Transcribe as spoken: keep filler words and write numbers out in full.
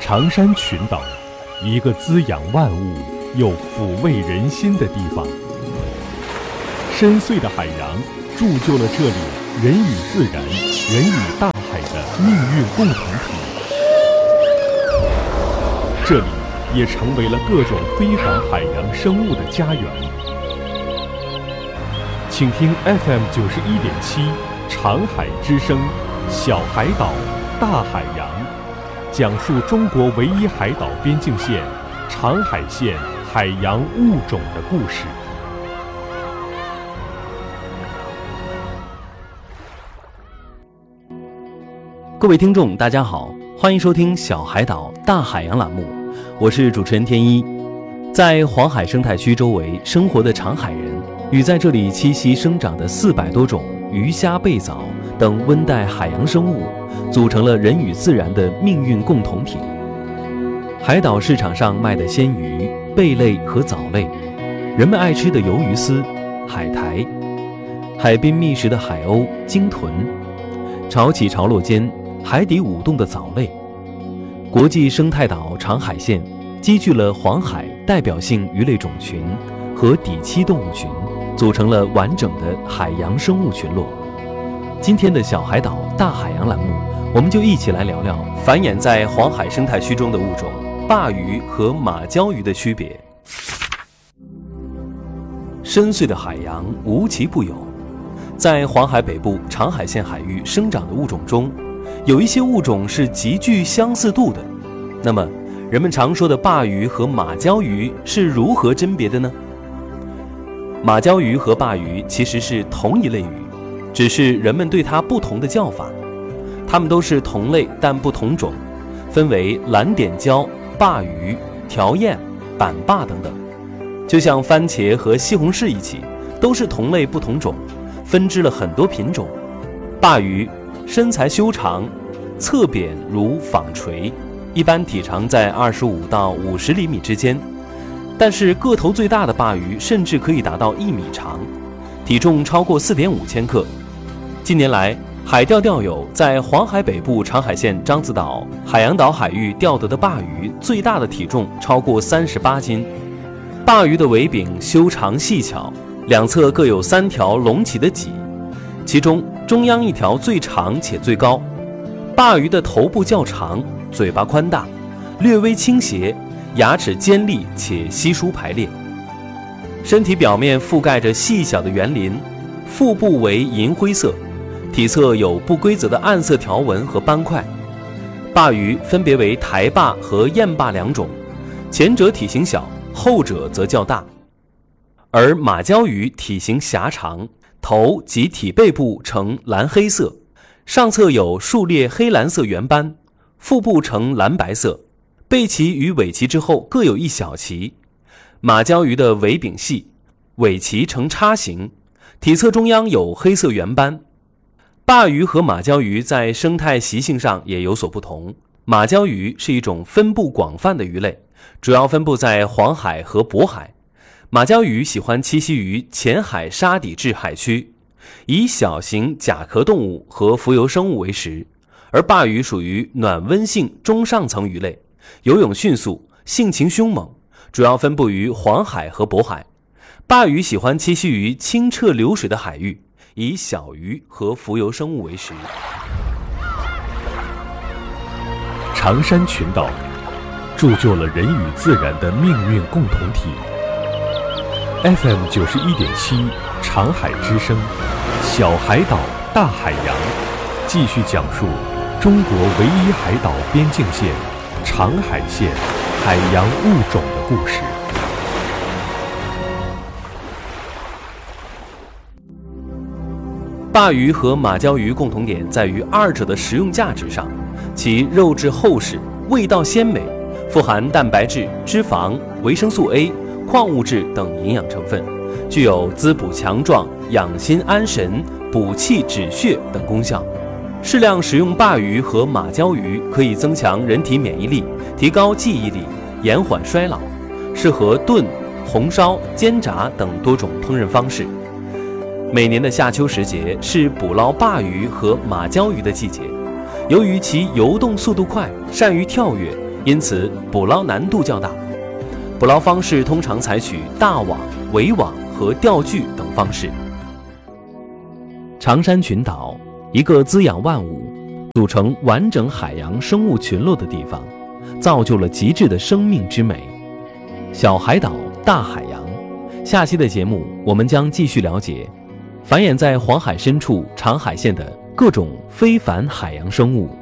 长山群岛，一个滋养万物又抚慰人心的地方。深邃的海洋铸就了这里人与自然、人与大海的命运共同体。这里也成为了各种非凡海洋生物的家园。请听 F M 九十一点七长海之声，小海岛，大海洋，讲述中国唯一海岛边境线长海线海洋物种的故事。 各位听众大家好，欢迎收听小海岛大海洋栏目，我是主持人天一。在黄海生态区周围生活的长海人与在这里栖息生长的四百多种鱼虾贝藻等温带海洋生物，组成了人与自然的命运共同体。海岛市场上卖的鲜鱼、贝类和藻类，人们爱吃的鱿鱼丝、海苔，海滨觅食的海鸥、鲸豚，潮起潮落间海底舞动的藻类。国际生态岛长海线积聚了黄海代表性鱼类种群和底栖动物群，组成了完整的海洋生物群落。今天的小海岛大海洋栏目，我们就一起来聊聊繁衍在黄海生态区中的物种鲅鱼和马鲛鱼的区别。深邃的海洋无奇不有，在黄海北部长海线海域生长的物种中，有一些物种是极具相似度的。那么人们常说的鲅鱼和马鲛鱼是如何甄别的呢？马鲛鱼和鲅鱼其实是同一类鱼，只是人们对它不同的叫法。它们都是同类但不同种，分为蓝点鲛、鲅鱼、条燕、板鲅等等。就像番茄和西红柿一起，都是同类不同种，分支了很多品种。鲅鱼身材修长，侧扁如纺锤，一般体长在二十五到五十厘米之间，但是个头最大的鲅鱼甚至可以达到一米长，体重超过 四点五千克。近年来，海钓钓友在黄海北部长海线獐子岛、海洋岛海域钓得的鲅鱼，最大的体重超过三十八斤。鲅鱼的尾柄修长细巧，两侧各有三条隆起的脊，其中中央一条最长且最高。鲅鱼的头部较长，嘴巴宽大，略微倾斜，牙齿尖利且稀疏排列，身体表面覆盖着细小的园鳞，腹部为银灰色，体侧有不规则的暗色条纹和斑块。鲅鱼分别为台鲅和燕鲅两种，前者体型小，后者则较大。而马鲛鱼体型狭长，头及体背部呈蓝黑色，上侧有数列黑蓝色圆斑，腹部呈蓝白色，背鳍与尾鳍之后各有一小鳍。马鲛鱼的尾柄细，尾鳍呈叉形，体侧中央有黑色圆斑。鲅鱼和马鲛鱼在生态习性上也有所不同。马鲛鱼是一种分布广泛的鱼类，主要分布在黄海和渤海。马鲛鱼喜欢栖息于浅海沙底质海区，以小型甲壳动物和浮游生物为食。而鲅鱼属于暖温性中上层鱼类，游泳迅速，性情凶猛，主要分布于黄海和渤海。鲅鱼喜欢栖息于清澈流水的海域，以小鱼和浮游生物为食。 长山群岛铸就了人与自然的命运共同体。F M 九十一点七长海之声，小海岛大海洋，继续讲述中国唯一海岛边境线长海线海洋物种的故事。 鲅鱼和马鲛鱼共同点在于二者的食用价值上，其肉质厚实，味道鲜美，富含蛋白质、脂肪、维生素 A、矿物质等营养成分，具有滋补强壮、养心安神、补气止血等功效。适量食用鲅鱼和马鲛鱼可以增强人体免疫力，提高记忆力，延缓衰老，适合炖、红烧、煎炸等多种烹饪方式。每年的夏秋时节是捕捞鲅鱼和马鲛鱼的季节，由于其游动速度快，善于跳跃， 因此捕捞难度较大。捕捞方式通常采取大网、围网和钓具等方式。长山群岛，一个滋养万物、组成完整海洋生物群落的地方，造就了极致的生命之美。小海岛，大海洋。下期的节目，我们将继续了解繁衍在黄海深处长海线的各种非凡海洋生物。